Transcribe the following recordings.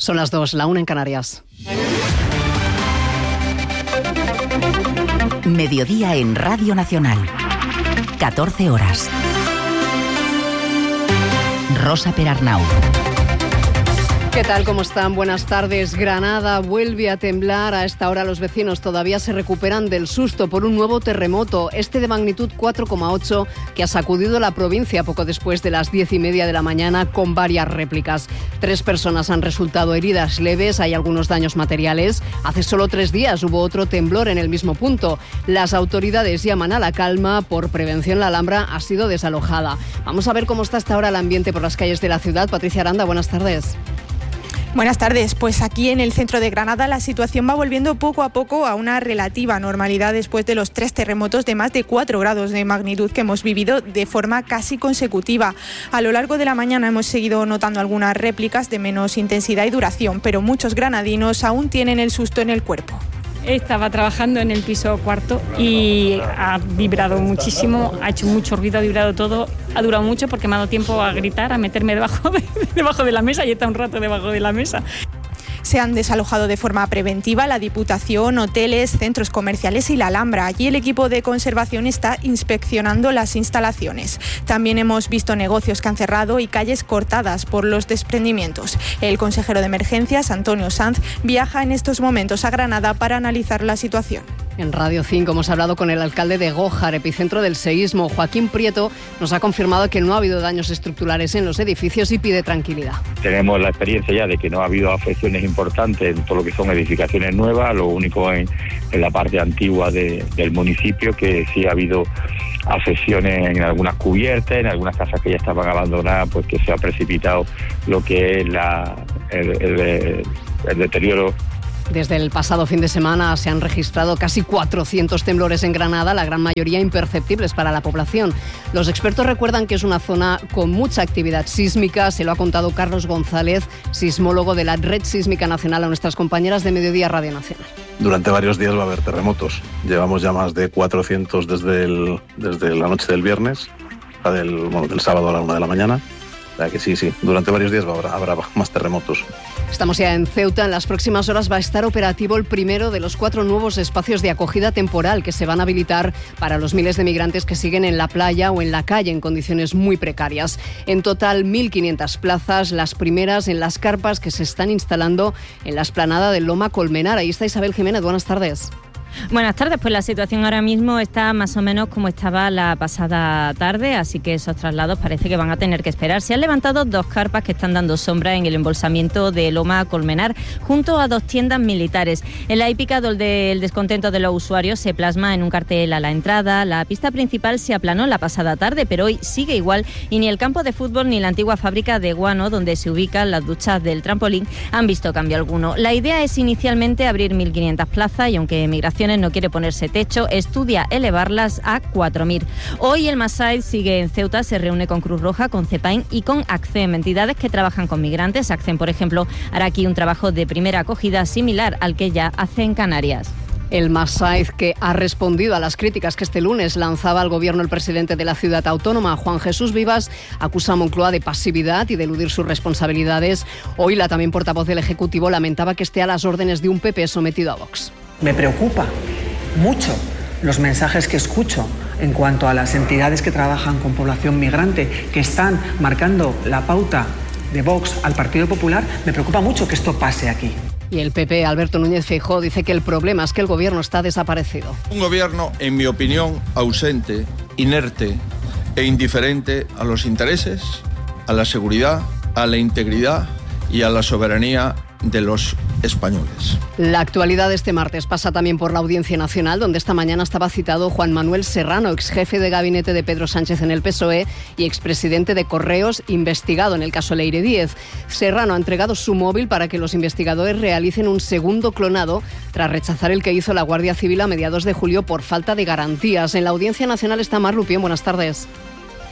Son las 2, la 1 en Canarias. Mediodía en Radio Nacional. 14 horas. Rosa Perarnau. ¿Qué tal? ¿Cómo están? Buenas tardes. Granada vuelve a temblar. A esta hora los vecinos todavía se recuperan del susto por un nuevo terremoto, este de magnitud 4,8, que ha sacudido la provincia poco después de las 10:30 de la mañana, con varias réplicas. 3 personas han resultado heridas leves, hay algunos daños materiales. Hace solo 3 días hubo otro temblor en el mismo punto. Las autoridades llaman a la calma. Por prevención, la Alhambra ha sido desalojada. Vamos a ver cómo está hasta ahora el ambiente por las calles de la ciudad. Patricia Aranda, buenas tardes. Buenas tardes. Pues aquí en el centro de Granada la situación va volviendo poco a poco a una relativa normalidad después de los 3 terremotos de más de 4 grados de magnitud que hemos vivido de forma casi consecutiva. A lo largo de la mañana hemos seguido notando algunas réplicas de menos intensidad y duración, pero muchos granadinos aún tienen el susto en el cuerpo. Estaba trabajando en el piso cuarto y ha vibrado muchísimo, ha hecho mucho ruido, ha vibrado todo, ha durado mucho porque me ha dado tiempo a gritar, a meterme debajo de la mesa y he estado un rato debajo de la mesa. Se han desalojado de forma preventiva la Diputación, hoteles, centros comerciales y la Alhambra. Allí el equipo de conservación está inspeccionando las instalaciones. También hemos visto negocios que han cerrado y calles cortadas por los desprendimientos. El consejero de Emergencias, Antonio Sanz, viaja en estos momentos a Granada para analizar la situación. En Radio 5 hemos hablado con el alcalde de Gójar, epicentro del seísmo. Joaquín Prieto nos ha confirmado que no ha habido daños estructurales en los edificios y pide tranquilidad. Tenemos la experiencia ya de que no ha habido afecciones importantes en todo lo que son edificaciones nuevas, lo único en la parte antigua del municipio, que sí ha habido afecciones en algunas cubiertas, en algunas casas que ya estaban abandonadas, pues que se ha precipitado lo que es el deterioro. Desde el pasado fin de semana se han registrado casi 400 temblores en Granada, la gran mayoría imperceptibles para la población. Los expertos recuerdan que es una zona con mucha actividad sísmica. Se lo ha contado Carlos González, sismólogo de la Red Sísmica Nacional, a nuestras compañeras de Mediodía Radio Nacional. Durante varios días va a haber terremotos. Llevamos ya más de 400 desde la noche del viernes, del sábado a la 1 de la mañana. O sea que sí, durante varios días habrá más terremotos. Estamos ya en Ceuta. En las próximas horas va a estar operativo el primero de los 4 nuevos espacios de acogida temporal que se van a habilitar para los miles de migrantes que siguen en la playa o en la calle en condiciones muy precarias. En total, 1.500 plazas, las primeras en las carpas que se están instalando en la explanada del Loma Colmenar. Ahí está Isabel Jiménez. Buenas tardes. Buenas tardes, pues la situación ahora mismo está más o menos como estaba la pasada tarde, así que esos traslados parece que van a tener que esperar. Se han levantado 2 carpas que están dando sombra en el embolsamiento de Loma Colmenar, junto a 2 tiendas militares. En la hípica del descontento de los usuarios se plasma en un cartel a la entrada. La pista principal se aplanó la pasada tarde, pero hoy sigue igual y ni el campo de fútbol ni la antigua fábrica de guano, donde se ubican las duchas del trampolín, han visto cambio alguno. La idea es inicialmente abrir 1.500 plazas y aunque Migraciones no quiere ponerse techo, estudia elevarlas a 4.000. Hoy el Masaid sigue en Ceuta, se reúne con Cruz Roja, con CEPAIN y con ACCEM, entidades que trabajan con migrantes. ACCEM, por ejemplo, hará aquí un trabajo de primera acogida similar al que ya hace en Canarias. El Masaid, que ha respondido a las críticas que este lunes lanzaba al gobierno el presidente de la ciudad autónoma, Juan Jesús Vivas, acusa a Moncloa de pasividad y de eludir sus responsabilidades. Hoy la también portavoz del Ejecutivo lamentaba que esté a las órdenes de un PP sometido a Vox. Me preocupa mucho los mensajes que escucho en cuanto a las entidades que trabajan con población migrante, que están marcando la pauta de Vox al Partido Popular. Me preocupa mucho que esto pase aquí. Y el PP, Alberto Núñez Feijóo, dice que el problema es que el gobierno está desaparecido. Un gobierno, en mi opinión, ausente, inerte e indiferente a los intereses, a la seguridad, a la integridad y a la soberanía de los españoles. La actualidad de este martes pasa también por la Audiencia Nacional, donde esta mañana estaba citado Juan Manuel Serrano, exjefe de gabinete de Pedro Sánchez en el PSOE y expresidente de Correos, investigado en el caso Leire Díez. Serrano ha entregado su móvil para que los investigadores realicen un segundo clonado tras rechazar el que hizo la Guardia Civil a mediados de julio por falta de garantías. En la Audiencia Nacional está Mar Lupién. Buenas tardes.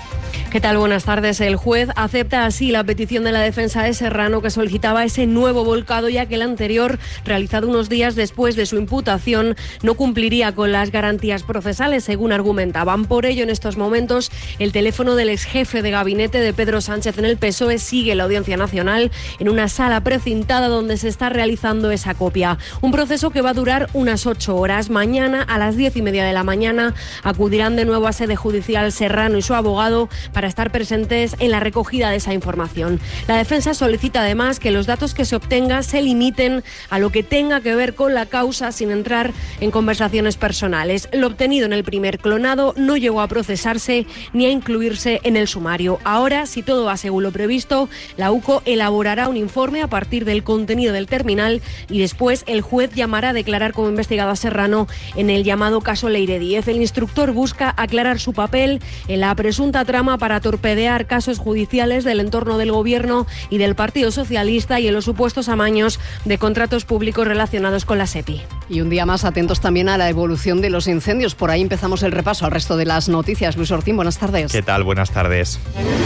¿Qué tal? Buenas tardes. El juez acepta así la petición de la defensa de Serrano, que solicitaba ese nuevo volcado, ya que el anterior, realizado unos días después de su imputación, no cumpliría con las garantías procesales, según argumentaban. Por ello, en estos momentos, el teléfono del exjefe de gabinete de Pedro Sánchez en el PSOE sigue la Audiencia Nacional en una sala precintada donde se está realizando esa copia. Un proceso que va a durar unas 8 horas. Mañana, a las 10:30 de la mañana, acudirán de nuevo a sede judicial Serrano y su abogado para estar presentes en la recogida de esa información. La defensa solicita además que los datos que se obtengan se limiten a lo que tenga que ver con la causa, sin entrar en conversaciones personales. Lo obtenido en el primer clonado no llegó a procesarse ni a incluirse en el sumario. Ahora, si todo va según lo previsto, la UCO elaborará un informe a partir del contenido del terminal y después el juez llamará a declarar como investigado a Serrano en el llamado caso Leire 10. El instructor busca aclarar su papel en la presunta trama para torpedear casos judiciales del entorno del Gobierno y del Partido Socialista y en los supuestos amaños de contratos públicos relacionados con la SEPI. Y un día más atentos también a la evolución de los incendios. Por ahí empezamos el repaso al resto de las noticias. Luis Ortín, buenas tardes. ¿Qué tal? Buenas tardes.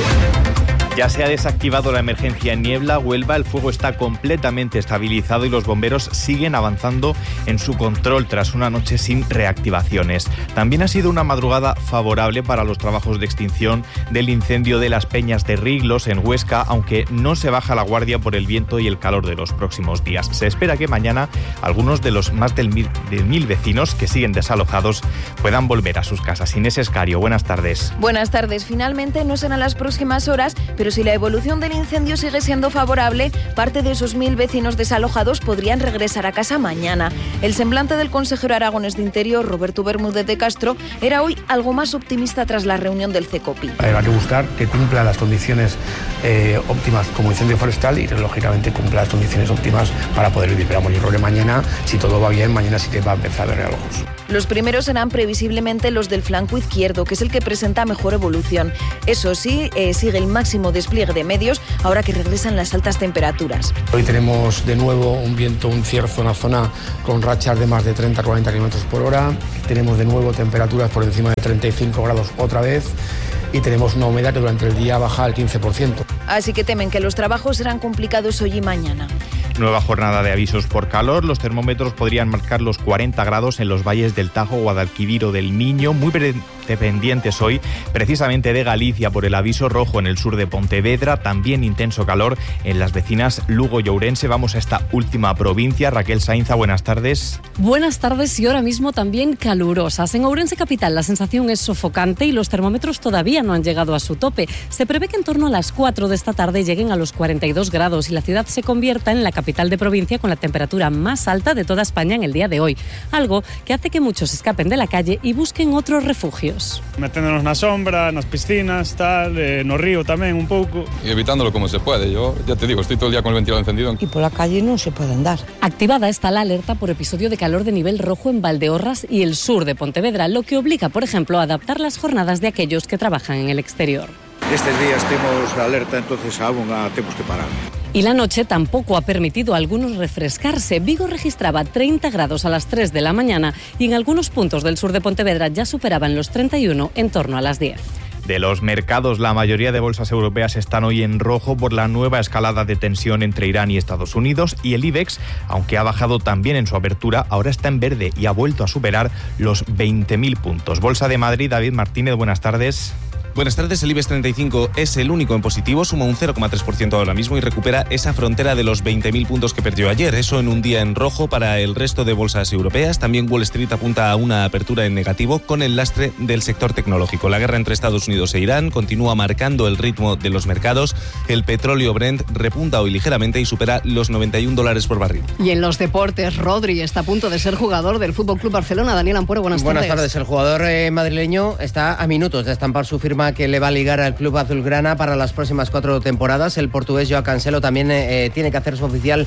Ya se ha desactivado la emergencia en Niebla, Huelva. El fuego está completamente estabilizado y los bomberos siguen avanzando en su control tras una noche sin reactivaciones. También ha sido una madrugada favorable para los trabajos de extinción del incendio de las Peñas de Riglos en Huesca, aunque no se baja la guardia por el viento y el calor de los próximos días. Se espera que mañana algunos de los más de 1.000 vecinos que siguen desalojados puedan volver a sus casas. Inés Escario, buenas tardes. Buenas tardes. Finalmente no serán las próximas horas, pero si la evolución del incendio sigue siendo favorable, parte de esos 1.000 vecinos desalojados podrían regresar a casa mañana. El semblante del consejero aragonés de Interior, Roberto Bermúdez de Castro, era hoy algo más optimista tras la reunión del CECOPI. Hay que buscar que cumpla las condiciones óptimas como incendio forestal y, lógicamente, cumpla las condiciones óptimas para poder vivir. Pero yo creo que mañana, si todo va bien, mañana sí que va a empezar a haber realojos. Los primeros serán previsiblemente los del flanco izquierdo, que es el que presenta mejor evolución. Eso sí, sigue el máximo despliegue de medios ahora que regresan las altas temperaturas. Hoy tenemos de nuevo un viento, un cierzo en la zona con rachas de más de 30-40 km por hora. Tenemos de nuevo temperaturas por encima de 35 grados otra vez y tenemos una humedad que durante el día baja al 15%. Así que temen que los trabajos serán complicados hoy y mañana. Nueva jornada de avisos por calor. Los termómetros podrían marcar los 40 grados en los valles del Tajo, Guadalquivir o del Miño. Muy dependientes hoy precisamente de Galicia por el aviso rojo en el sur de Pontevedra. También intenso calor en las vecinas Lugo y Ourense. Vamos a esta última provincia. Raquel Sainza, buenas tardes. Buenas tardes y ahora mismo también calurosas. En Ourense capital la sensación es sofocante y los termómetros todavía no han llegado a su tope. Se prevé que en torno a las 4 de esta tarde lleguen a los 42 grados y la ciudad se convierta en la capital de provincia con la temperatura más alta de toda España en el día de hoy. Algo que hace que muchos escapen de la calle y busquen otros refugios. Meténdonos na sombra, nas piscinas, tal, no río tamén un pouco. Y evitándolo como se puede. Yo ya te digo, estoy todo el día con el ventilador encendido. Y por la calle no se puede andar. Activada está la alerta por episodio de calor de nivel rojo en Valdeorras y el sur de Pontevedra, lo que obliga, por ejemplo, a adaptar las jornadas de aquellos que trabajan en el exterior. Estes días temos alerta, entonces aún temos que parar. Y la noche tampoco ha permitido a algunos refrescarse. Vigo registraba 30 grados a las 3 de la mañana y en algunos puntos del sur de Pontevedra ya superaban los 31 en torno a las 10. De los mercados, la mayoría de bolsas europeas están hoy en rojo por la nueva escalada de tensión entre Irán y Estados Unidos, y el IBEX, aunque ha bajado también en su apertura, ahora está en verde y ha vuelto a superar los 20.000 puntos. Bolsa de Madrid, David Martínez, buenas tardes. Buenas tardes, el IBEX 35 es el único en positivo, suma un 0,3% ahora mismo y recupera esa frontera de los 20.000 puntos que perdió ayer. Eso en un día en rojo para el resto de bolsas europeas. También Wall Street apunta a una apertura en negativo con el lastre del sector tecnológico. La guerra entre Estados Unidos e Irán continúa marcando el ritmo de los mercados. El petróleo Brent repunta hoy ligeramente y supera los $91 por barril. Y en los deportes, Rodri está a punto de ser jugador del FC Barcelona. Daniel Ampuero, buenas tardes. Buenas tardes. El jugador madrileño está a minutos de estampar su firma que le va a ligar al club azulgrana para las próximas 4 temporadas. El portugués Joao Cancelo también tiene que hacerse oficial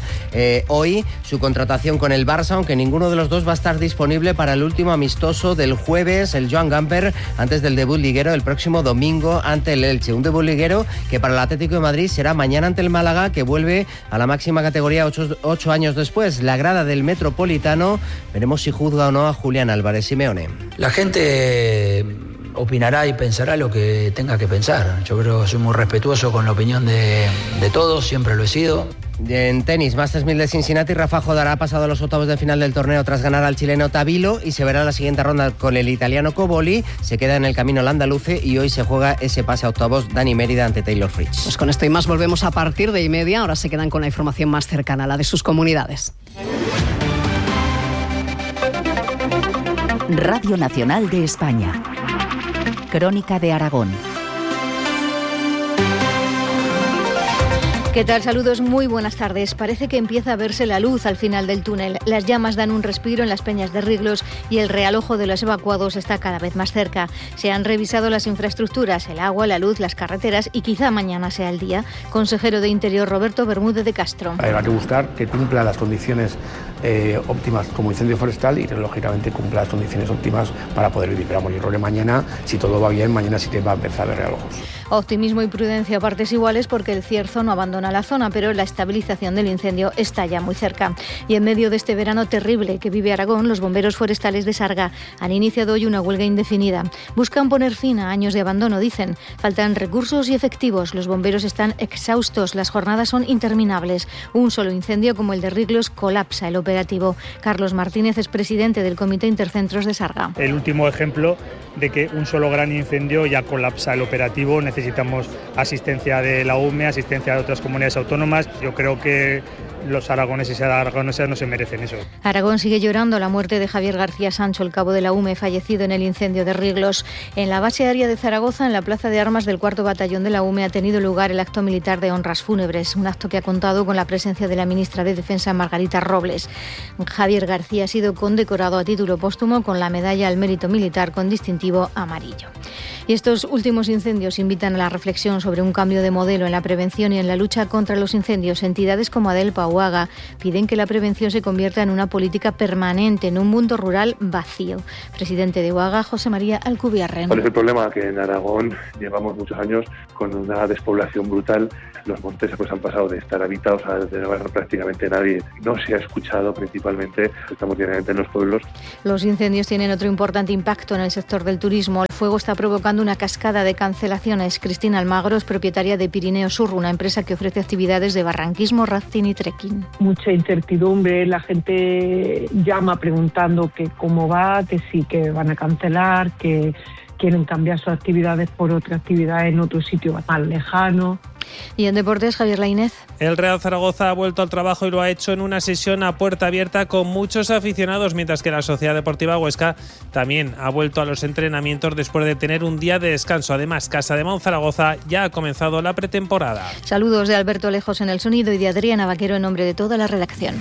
hoy su contratación con el Barça, aunque ninguno de los dos va a estar disponible para el último amistoso del jueves, el Joan Gamper, antes del debut liguero el próximo domingo ante el Elche. Un debut liguero que para el Atlético de Madrid será mañana ante el Málaga, que vuelve a la máxima categoría 8 años después. La grada del Metropolitano, veremos si juzga o no a Julián Álvarez. Simeone. La gente opinará y pensará lo que tenga que pensar. Yo creo que soy muy respetuoso con la opinión de todos, siempre lo he sido. En tenis, Masters 1000 de Cincinnati, Rafa Nadal ha pasado a los octavos de final del torneo tras ganar al chileno Tabilo y se verá la siguiente ronda con el italiano Coboli. Se queda en el camino el andaluce y hoy se juega ese pase a octavos Dani Mérida ante Taylor Fritz. Pues con esto y más volvemos a partir de 1:30. Ahora se quedan con la información más cercana a la de sus comunidades. Radio Nacional de España. Crónica de Aragón. ¿Qué tal? Saludos, muy buenas tardes. Parece que empieza a verse la luz al final del túnel. Las llamas dan un respiro en las peñas de Riglos y el realojo de los evacuados está cada vez más cerca. Se han revisado las infraestructuras, el agua, la luz, las carreteras y quizá mañana sea el día. Consejero de Interior Roberto Bermúdez de Castro. Hay que buscar que cumpla las condiciones óptimas como incendio forestal y lógicamente cumpla las condiciones óptimas para poder vivir. Pero yo creo que mañana, si todo va bien, mañana sí que va a empezar a haber realojos. Optimismo y prudencia a partes iguales porque el Cierzo no abandona la zona, pero la estabilización del incendio está ya muy cerca. Y en medio de este verano terrible que vive Aragón, los bomberos forestales de Sarga han iniciado hoy una huelga indefinida. Buscan poner fin a años de abandono, dicen. Faltan recursos y efectivos. Los bomberos están exhaustos. Las jornadas son interminables. Un solo incendio como el de Riglos colapsa el operativo. Carlos Martínez es presidente del Comité Intercentros de Sarga. El último ejemplo de que un solo gran incendio ya colapsa el operativo. Necesitamos asistencia de la UME, asistencia de otras comunidades autónomas. Yo creo que los aragoneses y aragonesas no se merecen eso. Aragón sigue llorando la muerte de Javier García Sancho, el cabo de la UME, fallecido en el incendio de Riglos. En la base aérea de Zaragoza, en la plaza de armas del 4º Batallón de la UME, ha tenido lugar el acto militar de honras fúnebres, un acto que ha contado con la presencia de la ministra de Defensa, Margarita Robles. Javier García ha sido condecorado a título póstumo con la medalla al mérito militar con distintivo amarillo. Y estos últimos incendios invitan a la reflexión sobre un cambio de modelo en la prevención y en la lucha contra los incendios. Entidades como Adelpa o AGA piden que la prevención se convierta en una política permanente en un mundo rural vacío. Presidente de UAGA, José María Alcubierre. ¿Cuál es el problema? Que en Aragón llevamos muchos años con una despoblación brutal. Los montes pues han pasado de estar habitados a de no haber prácticamente nadie. No se ha escuchado, principalmente estamos diariamente en los pueblos. Los incendios tienen otro importante impacto en el sector del turismo. El fuego está provocando una cascada de cancelaciones. Cristina Almagro es propietaria de Pirineo Sur, una empresa que ofrece actividades de barranquismo, rafting y trekking. Mucha incertidumbre, la gente llama preguntando que cómo va, que sí, que van a cancelar, que quieren cambiar sus actividades por otra actividad en otro sitio más lejano. Y en deportes, Javier Lainez. El Real Zaragoza ha vuelto al trabajo y lo ha hecho en una sesión a puerta abierta con muchos aficionados, mientras que la Sociedad Deportiva Huesca también ha vuelto a los entrenamientos después de tener un día de descanso. Además, Casademón Zaragoza ya ha comenzado la pretemporada. Saludos de Alberto Lejos en el sonido y de Adriana Vaquero en nombre de toda la redacción.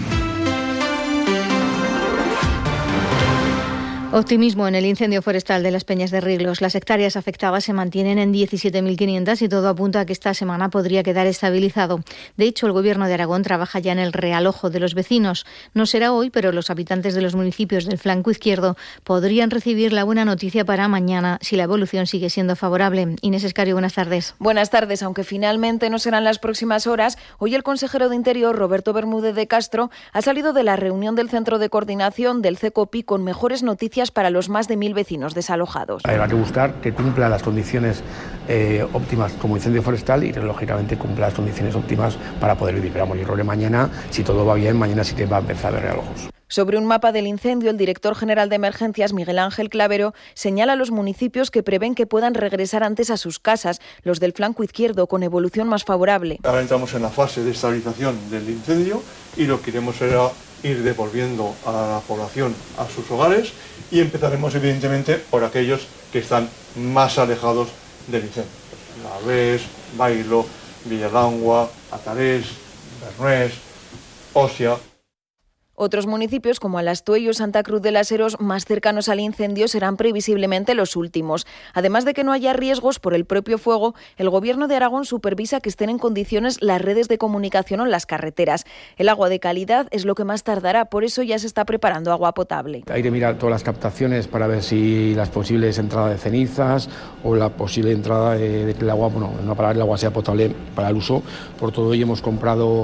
Optimismo en el incendio forestal de las Peñas de Riglos. Las hectáreas afectadas se mantienen en 17.500 y todo apunta a que esta semana podría quedar estabilizado. De hecho, el Gobierno de Aragón trabaja ya en el realojo de los vecinos. No será hoy, pero los habitantes de los municipios del flanco izquierdo podrían recibir la buena noticia para mañana si la evolución sigue siendo favorable. Inés Escario, buenas tardes. Buenas tardes. Aunque finalmente no serán las próximas horas, hoy el consejero de Interior, Roberto Bermúdez de Castro, ha salido de la reunión del Centro de Coordinación del CECOPI con mejores noticias para los más de 1.000 vecinos desalojados. Hay que buscar que cumpla las condiciones óptimas como incendio forestal y lógicamente cumpla las condiciones óptimas para poder vivir. Pero yo creo que mañana, si todo va bien, mañana sí que va a empezar a haber realojos. Sobre un mapa del incendio, el director general de Emergencias, Miguel Ángel Clavero, señala a los municipios que prevén que puedan regresar antes a sus casas, los del flanco izquierdo, con evolución más favorable. Ahora entramos en la fase de estabilización del incendio y lo que iremos será ir devolviendo a la población a sus hogares y empezaremos evidentemente por aquellos que están más alejados del incendio. Navés, Bailo, Villalangua, Atarés, Bernés, Osia. Otros municipios como Alastuello o Santa Cruz de las Heros, más cercanos al incendio, serán previsiblemente los últimos. Además de que no haya riesgos por el propio fuego, el Gobierno de Aragón supervisa que estén en condiciones las redes de comunicación o las carreteras. El agua de calidad es lo que más tardará, por eso ya se está preparando agua potable. Hay que mirar todas las captaciones para ver si las posibles entradas de cenizas o la posible entrada de que el agua, no para el agua sea potable para el uso. Por todo ello hemos comprado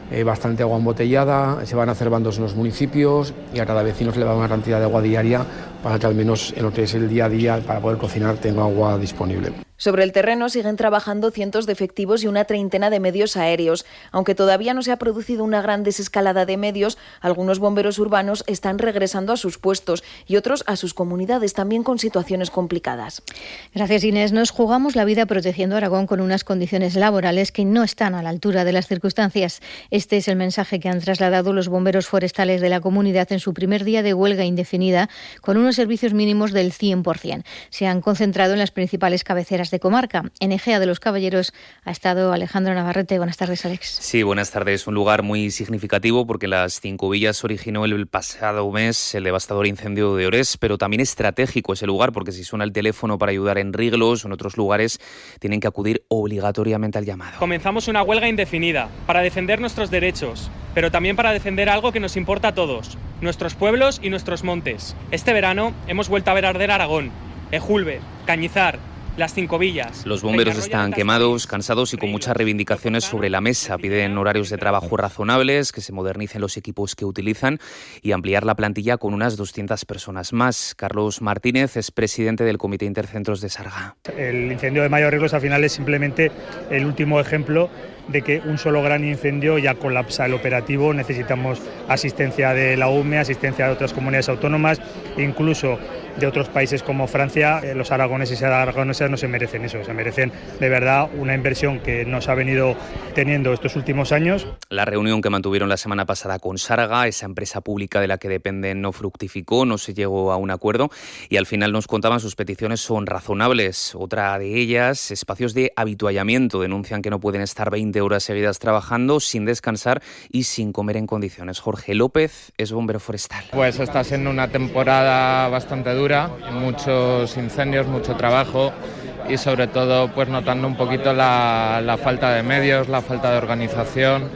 bastante agua embotellada, se van a hacer bandos en los municipios y a cada vecino se le va a dar una cantidad de agua diaria para que al menos en lo que es el día a día, para poder cocinar, tenga agua disponible. Sobre el terreno siguen trabajando cientos de efectivos y una treintena de medios aéreos. Aunque todavía no se ha producido una gran desescalada de medios, algunos bomberos urbanos están regresando a sus puestos y otros a sus comunidades, también con situaciones complicadas. Gracias, Inés. Nos jugamos la vida protegiendo Aragón con unas condiciones laborales que no están a la altura de las circunstancias. Este es el mensaje que han trasladado los bomberos forestales de la comunidad en su primer día de huelga indefinida, con unos servicios mínimos del 100%. Se han concentrado en las principales cabeceras de comarca. En Egea de los Caballeros ha estado Alejandro Navarrete. Buenas tardes, Alex. Sí, buenas tardes. Un lugar muy significativo porque las Cinco Villas originó el pasado mes el devastador incendio de Orés, pero también estratégico ese lugar porque si suena el teléfono para ayudar en Riglos o en otros lugares, tienen que acudir obligatoriamente al llamado. Comenzamos una huelga indefinida para defender nuestros derechos, pero también para defender algo que nos importa a todos, nuestros pueblos y nuestros montes. Este verano hemos vuelto a ver arder Aragón, Ejulbe, Cañizar, las Cinco Villas. Los bomberos están quemados, cansados y con muchas reivindicaciones sobre la mesa. Piden horarios de trabajo razonables, que se modernicen los equipos que utilizan y ampliar la plantilla con unas 200 personas más. Carlos Martínez es presidente del Comité Intercentros de Sarga. El incendio de Mayo Riglos al final es simplemente el último ejemplo de que un solo gran incendio ya colapsa el operativo. Necesitamos asistencia de la UME, asistencia de otras comunidades autónomas, incluso de otros países como Francia. Los aragoneses y aragonesas no se merecen eso, se merecen de verdad una inversión que nos ha venido teniendo estos últimos años. La reunión que mantuvieron la semana pasada con Sarga, esa empresa pública de la que dependen, no fructificó, no se llegó a un acuerdo y al final nos contaban sus peticiones son razonables. Otra de ellas, espacios de habituallamiento. Denuncian que no pueden estar 20 horas seguidas trabajando sin descansar y sin comer en condiciones. Jorge López es bombero forestal. Pues está siendo una temporada bastante dura, muchos incendios, mucho trabajo y sobre todo pues notando un poquito la falta de medios, la falta de organización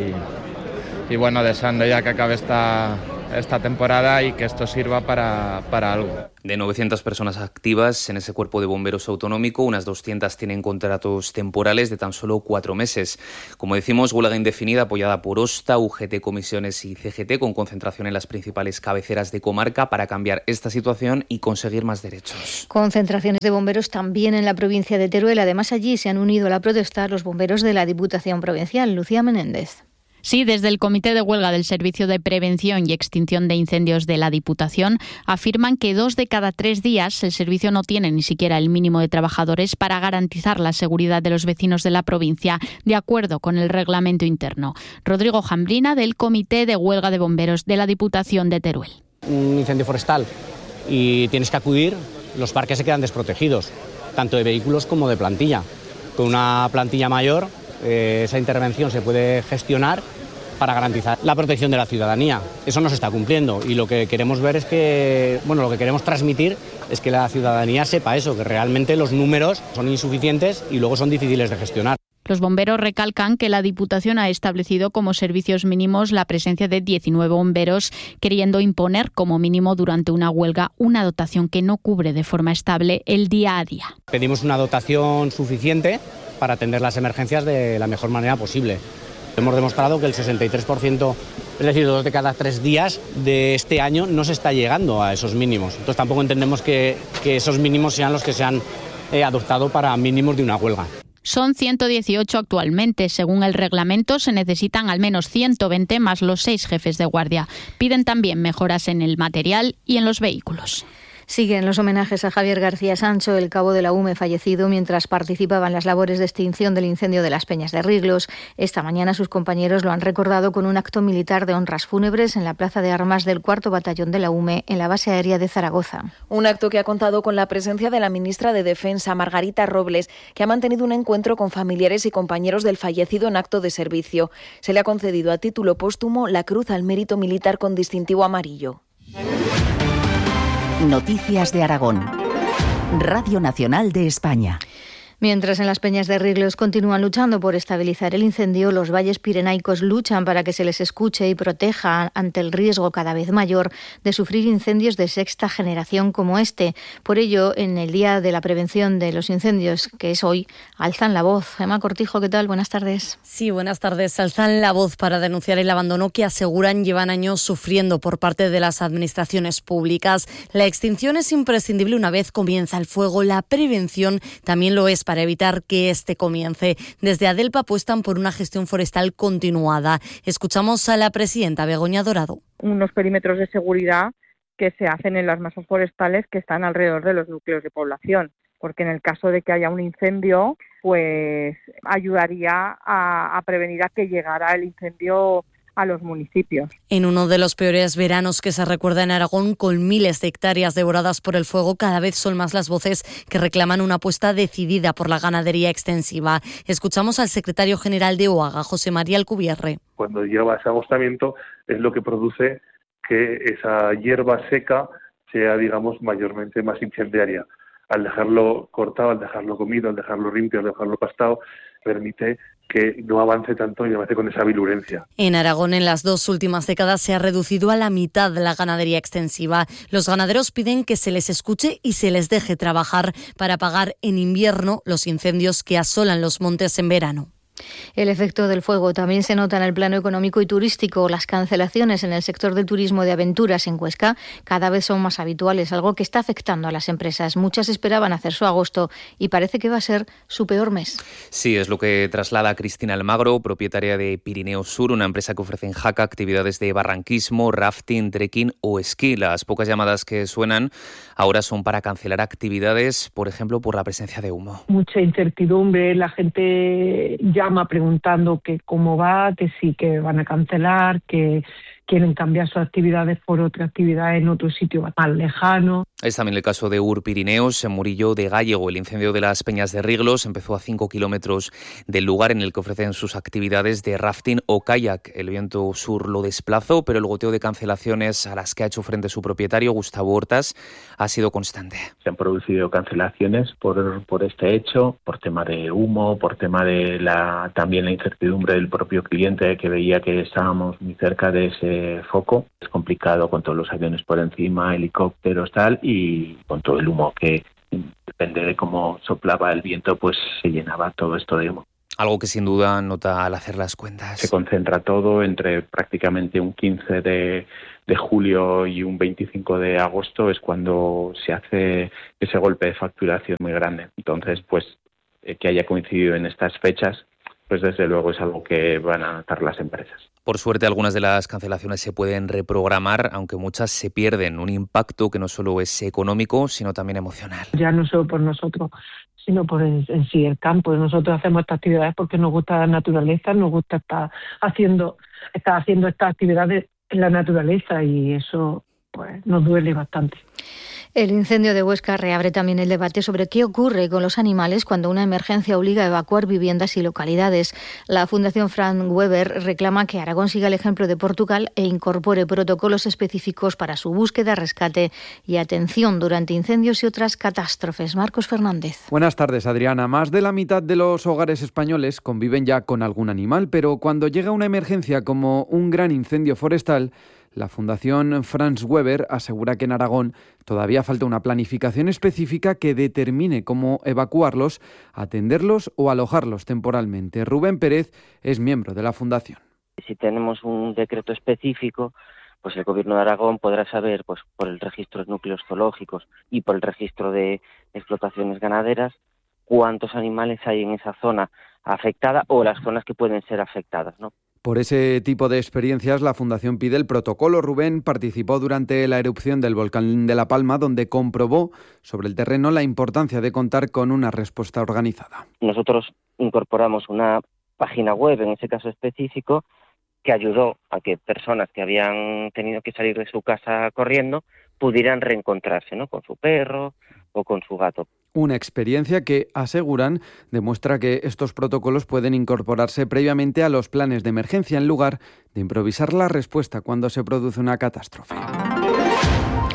y bueno, deseando ya que acabe esta temporada y que esto sirva para algo. De 900 personas activas en ese cuerpo de bomberos autonómico, unas 200 tienen contratos temporales de tan solo 4 meses. Como decimos, huelga indefinida apoyada por OSTA, UGT, Comisiones y CGT, con concentración en las principales cabeceras de comarca para cambiar esta situación y conseguir más derechos. Concentraciones de bomberos también en la provincia de Teruel. Además, allí se han unido a la protesta los bomberos de la Diputación Provincial. Lucía Menéndez. Sí, desde el Comité de Huelga del Servicio de Prevención y Extinción de Incendios de la Diputación afirman que 2 de cada 3 días el servicio no tiene ni siquiera el mínimo de trabajadores para garantizar la seguridad de los vecinos de la provincia, de acuerdo con el reglamento interno. Rodrigo Jambrina, del Comité de Huelga de Bomberos de la Diputación de Teruel. Un incendio forestal y tienes que acudir, los parques se quedan desprotegidos, tanto de vehículos como de plantilla. Con una plantilla mayor, esa intervención se puede gestionar para garantizar la protección de la ciudadanía. Eso no se está cumpliendo y lo que queremos ver es que, lo que queremos transmitir es que la ciudadanía sepa eso, que realmente los números son insuficientes y luego son difíciles de gestionar. Los bomberos recalcan que la Diputación ha establecido como servicios mínimos la presencia de 19 bomberos, queriendo imponer como mínimo durante una huelga una dotación que no cubre de forma estable el día a día. Pedimos una dotación suficiente para atender las emergencias de la mejor manera posible. Hemos demostrado que el 63%, es decir, 2 de cada 3 días de este año no se está llegando a esos mínimos. Entonces tampoco entendemos que esos mínimos sean los que se han adoptado para mínimos de una huelga. Son 118 actualmente. Según el reglamento, se necesitan al menos 120 más los 6 jefes de guardia. Piden también mejoras en el material y en los vehículos. Siguen los homenajes a Javier García Sancho, el cabo de la UME fallecido mientras participaba en las labores de extinción del incendio de las Peñas de Riglos. Esta mañana sus compañeros lo han recordado con un acto militar de honras fúnebres en la Plaza de Armas del 4º Batallón de la UME en la base aérea de Zaragoza. Un acto que ha contado con la presencia de la ministra de Defensa, Margarita Robles, que ha mantenido un encuentro con familiares y compañeros del fallecido en acto de servicio. Se le ha concedido a título póstumo la Cruz al Mérito Militar con distintivo amarillo. Noticias de Aragón. Radio Nacional de España. Mientras en las Peñas de Riglos continúan luchando por estabilizar el incendio, los valles pirenaicos luchan para que se les escuche y proteja ante el riesgo cada vez mayor de sufrir incendios de sexta generación como este. Por ello, en el Día de la Prevención de los Incendios, que es hoy, alzan la voz. Emma Cortijo, ¿qué tal? Buenas tardes. Sí, buenas tardes. Alzan la voz para denunciar el abandono que aseguran llevan años sufriendo por parte de las administraciones públicas. La extinción es imprescindible una vez comienza el fuego. La prevención también lo es para evitar que este comience. Desde Adelpa apuestan por una gestión forestal continuada. Escuchamos a la presidenta Begoña Dorado. Unos perímetros de seguridad que se hacen en las masas forestales que están alrededor de los núcleos de población, porque en el caso de que haya un incendio, pues ayudaría a prevenir a que llegara el incendio a los municipios. En uno de los peores veranos que se recuerda en Aragón, con miles de hectáreas devoradas por el fuego, cada vez son más las voces que reclaman una apuesta decidida por la ganadería extensiva. Escuchamos al secretario general de OAGA, José María Alcubierre. Cuando lleva ese agostamiento es lo que produce que esa hierba seca sea, digamos, mayormente más incendiaria. Al dejarlo cortado, al dejarlo comido, al dejarlo limpio, al dejarlo pastado, permite que no avance tanto y avance con esa virulencia. En Aragón, en las 2 últimas décadas, se ha reducido a la mitad la ganadería extensiva. Los ganaderos piden que se les escuche y se les deje trabajar para apagar en invierno los incendios que asolan los montes en verano. El efecto del fuego también se nota en el plano económico y turístico. Las cancelaciones en el sector del turismo de aventuras en Huesca cada vez son más habituales, algo que está afectando a las empresas. Muchas esperaban hacer su agosto y parece que va a ser su peor mes. Sí, es lo que traslada Cristina Almagro, propietaria de Pirineo Sur, una empresa que ofrece en Jaca actividades de barranquismo, rafting, trekking o esquí. Las pocas llamadas que suenan ahora son para cancelar actividades, por ejemplo, por la presencia de humo. Mucha incertidumbre, la gente llama preguntando que cómo va, que sí que van a cancelar, que quieren cambiar sus actividades por otra actividad en otro sitio más lejano. Es también el caso de Ur Pirineos, en Murillo de Gállego. El incendio de las Peñas de Riglos empezó a 5 kilómetros del lugar en el que ofrecen sus actividades de rafting o kayak. El viento sur lo desplazó, pero el goteo de cancelaciones a las que ha hecho frente su propietario, Gustavo Hortas, ha sido constante. Se han producido cancelaciones por este hecho, por tema de humo, por tema de también la incertidumbre del propio cliente, que veía que estábamos muy cerca de ese foco. Es complicado con todos los aviones por encima, helicópteros, tal, y con todo el humo que depende de cómo soplaba el viento, pues se llenaba todo esto de humo. Algo que sin duda nota al hacer las cuentas. Se concentra todo entre prácticamente un 15 de julio y un 25 de agosto, es cuando se hace ese golpe de facturación muy grande. Entonces, pues que haya coincidido en estas fechas, pues desde luego es algo que van a notar las empresas. Por suerte, algunas de las cancelaciones se pueden reprogramar, aunque muchas se pierden. Un impacto que no solo es económico, sino también emocional. Ya no solo por nosotros, sino por en sí el campo. Nosotros hacemos estas actividades porque nos gusta la naturaleza, nos gusta estar haciendo estas actividades en la naturaleza, y eso pues nos duele bastante. El incendio de Huesca reabre también el debate sobre qué ocurre con los animales cuando una emergencia obliga a evacuar viviendas y localidades. La Fundación Frank Weber reclama que Aragón siga el ejemplo de Portugal e incorpore protocolos específicos para su búsqueda, rescate y atención durante incendios y otras catástrofes. Marcos Fernández. Buenas tardes, Adriana. Más de la mitad de los hogares españoles conviven ya con algún animal, pero cuando llega una emergencia como un gran incendio forestal, la Fundación Franz Weber asegura que en Aragón todavía falta una planificación específica que determine cómo evacuarlos, atenderlos o alojarlos temporalmente. Rubén Pérez es miembro de la Fundación. Si tenemos un decreto específico, pues el Gobierno de Aragón podrá saber, pues por el registro de núcleos zoológicos y por el registro de explotaciones ganaderas, cuántos animales hay en esa zona afectada o las zonas que pueden ser afectadas, ¿no? Por ese tipo de experiencias, la Fundación pide el protocolo. Rubén participó durante la erupción del volcán de La Palma, donde comprobó sobre el terreno la importancia de contar con una respuesta organizada. Nosotros incorporamos una página web, en ese caso específico, que ayudó a que personas que habían tenido que salir de su casa corriendo pudieran reencontrarse, ¿no?, con su perro o con su gato. Una experiencia que, aseguran, demuestra que estos protocolos pueden incorporarse previamente a los planes de emergencia en lugar de improvisar la respuesta cuando se produce una catástrofe.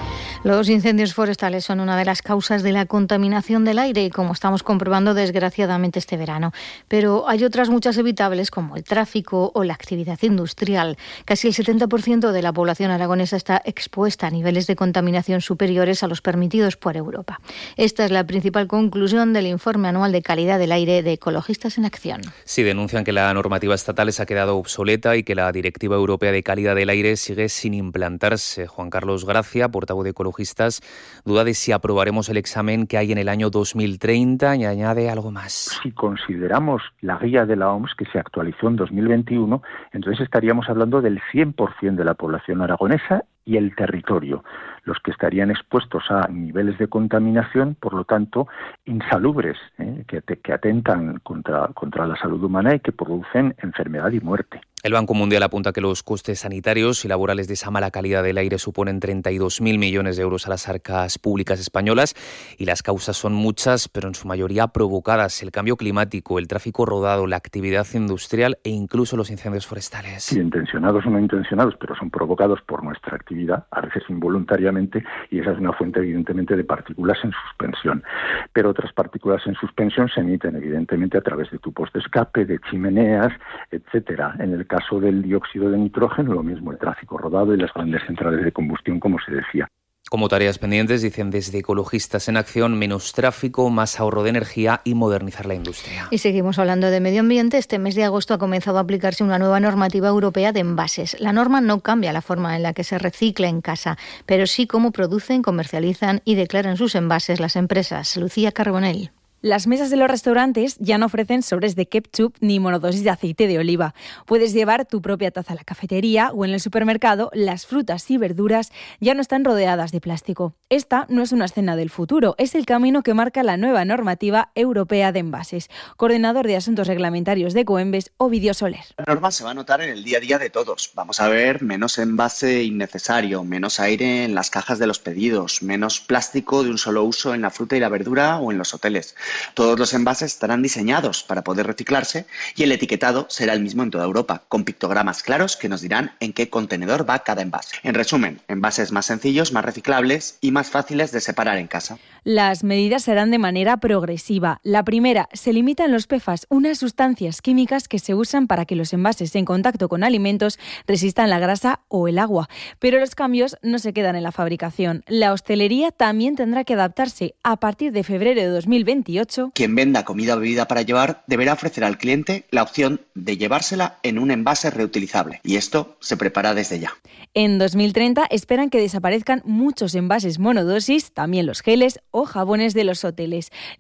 Los incendios forestales son una de las causas de la contaminación del aire, como estamos comprobando desgraciadamente este verano. Pero hay otras muchas evitables, como el tráfico o la actividad industrial. Casi el 70% de la población aragonesa está expuesta a niveles de contaminación superiores a los permitidos por Europa. Esta es la principal conclusión del informe anual de calidad del aire de Ecologistas en Acción. Sí, denuncian que la normativa estatal se ha quedado obsoleta y que la Directiva Europea de Calidad del Aire sigue sin implantarse. Juan Carlos Gracia, portavoz de Ecologistas, duda de si aprobaremos el examen que hay en el año 2030 y añade algo más. Si consideramos la guía de la OMS que se actualizó en 2021, entonces estaríamos hablando del 100% de la población aragonesa y el territorio, los que estarían expuestos a niveles de contaminación, por lo tanto, insalubres, que atentan contra la salud humana y que producen enfermedad y muerte. El Banco Mundial apunta que los costes sanitarios y laborales de esa mala calidad del aire suponen 32.000 millones de euros a las arcas públicas españolas y las causas son muchas, pero en su mayoría provocadas: el cambio climático, el tráfico rodado, la actividad industrial e incluso los incendios forestales. Sí, intencionados o no intencionados, pero son provocados por nuestra actividad, a veces involuntariamente, y esa es una fuente evidentemente de partículas en suspensión. Pero otras partículas en suspensión se emiten evidentemente a través de tubos de escape, de chimeneas, etcétera. En el caso del dióxido de nitrógeno, lo mismo, el tráfico rodado y las grandes centrales de combustión, como se decía. Como tareas pendientes, dicen desde Ecologistas en Acción, menos tráfico, más ahorro de energía y modernizar la industria. Y seguimos hablando de medio ambiente. Este mes de agosto ha comenzado a aplicarse una nueva normativa europea de envases. La norma no cambia la forma en la que se recicla en casa, pero sí cómo producen, comercializan y declaran sus envases las empresas. Lucía Carbonell. Las mesas de los restaurantes ya no ofrecen sobres de ketchup ni monodosis de aceite de oliva. Puedes llevar tu propia taza a la cafetería o en el supermercado. Las frutas y verduras ya no están rodeadas de plástico. Esta no es una escena del futuro, es el camino que marca la nueva normativa europea de envases. Coordinador de Asuntos Reglamentarios de Coembes, Ovidio Soler. La norma se va a notar en el día a día de todos. Vamos a ver menos envase innecesario, menos aire en las cajas de los pedidos, menos plástico de un solo uso en la fruta y la verdura o en los hoteles. Todos los envases estarán diseñados para poder reciclarse y el etiquetado será el mismo en toda Europa, con pictogramas claros que nos dirán en qué contenedor va cada envase. En resumen, envases más sencillos, más reciclables y más fáciles de separar en casa. Las medidas serán de manera progresiva. La primera, se limitan los PFAS, unas sustancias químicas que se usan para que los envases en contacto con alimentos resistan la grasa o el agua. Pero los cambios no se quedan en la fabricación. La hostelería también tendrá que adaptarse. A partir de febrero de 2028, quien venda comida o bebida para llevar deberá ofrecer al cliente la opción de llevársela en un envase reutilizable. Y esto se prepara desde ya. En 2030 esperan que desaparezcan muchos envases monodosis, también los geles o jabones de los hoteles.